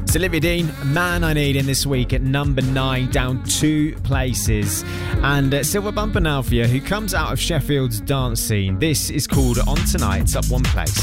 It's Olivia Dean, Man I Need, in this week at number 9, down 2 places. And Silver Bumper now for you, who comes out of Sheffield's dance scene. This is called On Tonight. It's up 1 place.